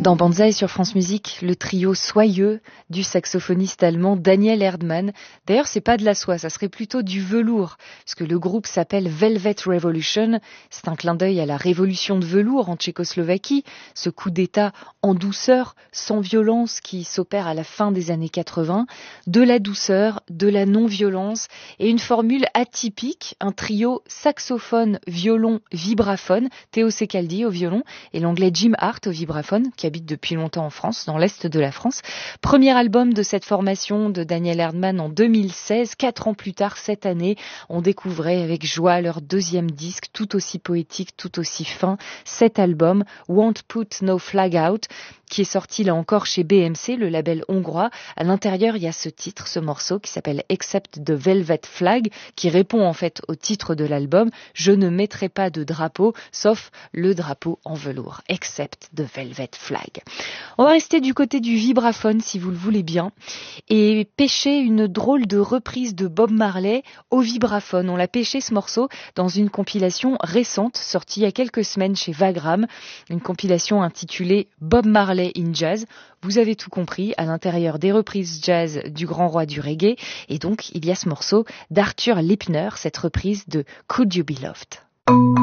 Dans Banzai sur France Musique, le trio soyeux du saxophoniste allemand Daniel Erdmann. D'ailleurs, c'est pas de la soie, ça serait plutôt du velours, parce que le groupe s'appelle Velvet Revolution. C'est un clin d'œil à la révolution de velours en Tchécoslovaquie, ce coup d'État en douceur, sans violence qui s'opère à la fin des années 80. De la douceur, de la non-violence et une formule atypique, un trio saxophone, violon, vibraphone, Théo Secaldi au violon et l'anglais Jim Hart au vibraphone, qui habite depuis longtemps en France, dans l'Est de la France. Premier album de cette formation de Daniel Erdmann en 2016. 4 ans plus tard, cette année, on découvrait avec joie leur deuxième disque, tout aussi poétique, tout aussi fin. Cet album, Won't Put No Flag Out, qui est sorti là encore chez BMC, le label hongrois. À l'intérieur, il y a ce titre, ce morceau qui s'appelle Except the Velvet Flag, qui répond en fait au titre de l'album. Je ne mettrai pas de drapeau, sauf le drapeau en velours. Except the Velvet Flag. On va rester du côté du vibraphone, si vous le voulez bien, et pêcher une drôle de reprise de Bob Marley au vibraphone. On l'a pêché ce morceau dans une compilation récente, sortie il y a quelques semaines chez Vagram, une compilation intitulée Bob Marley in Jazz. Vous avez tout compris, à l'intérieur des reprises jazz du grand roi du reggae, et donc il y a ce morceau d'Arthur Lipner, cette reprise de Could You Be Loved.